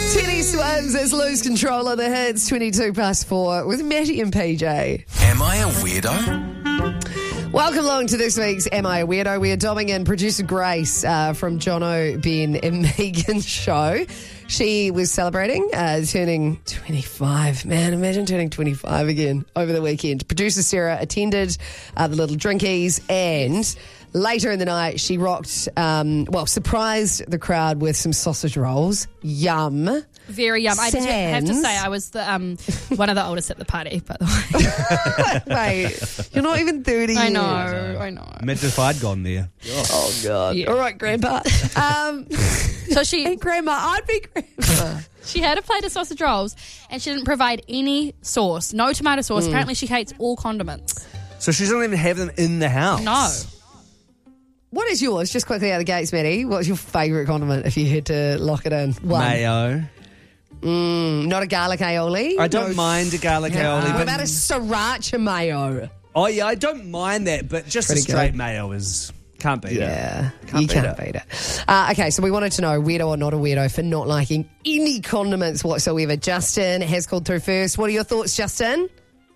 Teddy Swims is Lose Control of the Hits, 22 past 4 with Matty and PJ. Am I a weirdo? Welcome along to this week's Am I a Weirdo? We are dobbing in producer Grace from Jono, Ben and Megan's show. She was celebrating turning 25. Man, imagine turning 25 again over the weekend. Producer Sarah attended the little drinkies, and later in the night she rocked, surprised the crowd with some sausage rolls. Yum. Very yum. I have to say, I was the one of the oldest at the party, by the way. Mate, you're not even 30 I years. know. Imagine if I'd gone there. Oh, God. Yeah. All right, Grandpa. So Hey, Grandma, I'd be Grandma. she had a plate of sausage rolls, and she didn't provide any sauce, no tomato sauce. Apparently, she hates all condiments. So she doesn't even have them in the house? No. What is yours? Just quickly out of the gates, Matty. What's your favourite condiment if you had to lock it in? One. Mayo. Not a garlic aioli? I don't mind a garlic aioli. What But about a sriracha mayo? Oh, yeah, I don't mind that, but just Pretty a straight good. mayo is... Can't beat it. Yeah, Can't you beat can't it. beat it. Okay, so we wanted to know weirdo or not a weirdo for not liking any condiments whatsoever. Justin has called through first. What are your thoughts, Justin?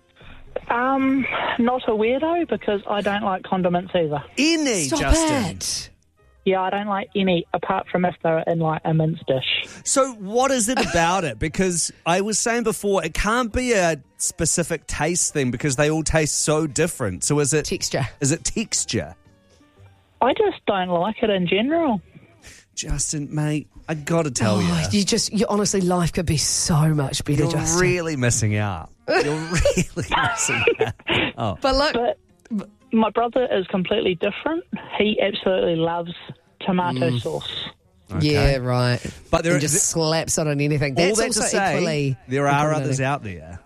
Not a weirdo because I don't like condiments either. Any, Stop Justin. it. Yeah, I don't like any apart from if they're in like a minced dish. So what is it about it? Because I was saying before, it can't be a specific taste thing because they all taste so different. So is it Texture. Is it texture? I just don't like it in general. Justin, mate, I got to tell you. You honestly, life could be so much better, You're Justin. really missing out. You're really missing out. But look, But my brother is completely different. He absolutely loves tomato sauce. yeah, right. But there And just slaps on anything. That's all that to also say, equally there are incriminating. others out there.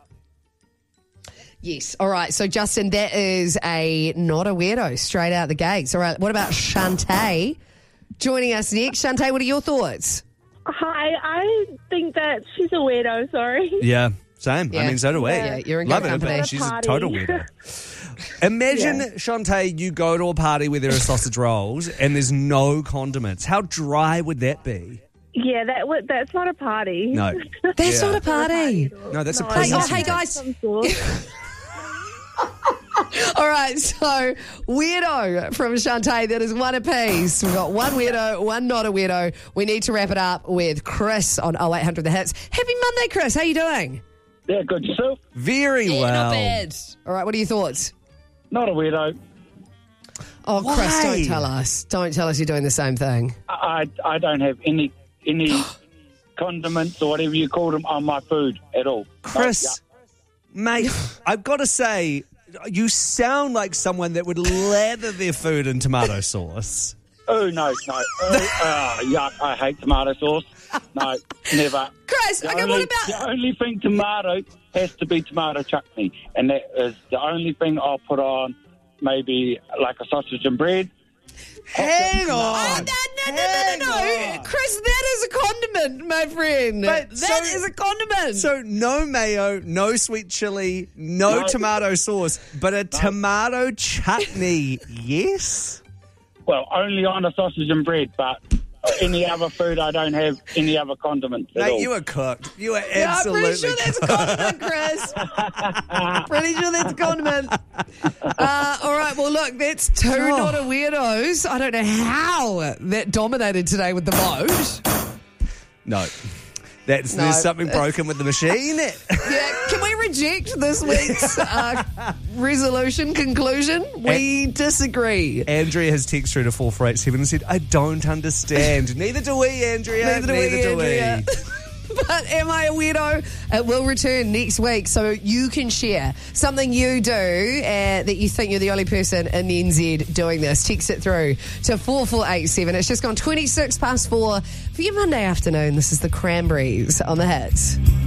Yes. All right. So, Justin, that is not a weirdo straight out the gates. All right. What about Shantae joining us next? Shantae, what are your thoughts? Hi, I think that she's a weirdo, sorry. Yeah, same. Yeah. I mean, so do we. Yeah, you're in Love good it, company. but she's a Party. total weirdo. Imagine, Shantae, you go to a party where there are sausage rolls and there's no condiments. How dry would that be? Yeah, that's not a party. No. That's Yeah. not a party. No, that's a No, prison. hey, guys. Some sauce. All right, so weirdo from Shantae, that is one apiece. We've got one weirdo, one not a weirdo. We need to wrap it up with Chris on 0800 The Hits. Happy Monday, Chris. How you doing? Yeah, good. Yourself? Very well. Not bad. All right, what are your thoughts? Not a weirdo. Oh, Chris, Why? don't tell us. Don't tell us you're doing the same thing. I don't have any condiments or whatever you call them on my food at all. Chris, mate, I've got to say, you sound like someone that would lather their food in tomato sauce. Oh, no. Yuck, I hate tomato sauce. No, never. Chris, okay, what about... The only thing tomato has to be tomato chutney, and that is the only thing I'll put on maybe like a sausage and bread. Hang on. No. Chris, that is a condiment, my friend. But That is a condiment. So no mayo, no sweet chili, no tomato sauce, but a tomato chutney, yes? Well, only on a sausage and bread, but any other food I don't have any other condiments at Mate, all. you are cooked. You are Yeah, I'm absolutely pretty sure that's a condiment, Chris. Pretty sure that's a condiment. All right, well, look, that's two not a weirdos. I don't know how that dominated today with the vote. No. There's something broken with the machine. Yeah, can we reject this week's resolution conclusion? We disagree. Andrea has texted through to 4487 and said, I don't understand. Neither do we, Andrea. Neither do we, Andrea. But am I a weirdo? It will return next week, so you can share something you do that you think you're the only person in the NZ doing this. Text it through to 4487. It's just gone 26 past 4 for your Monday afternoon. This is the Cranberries on the Hits.